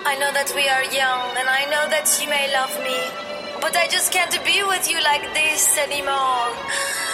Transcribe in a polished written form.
I know that we are young, and I know that you may love me, but I just can't be with you like this anymore.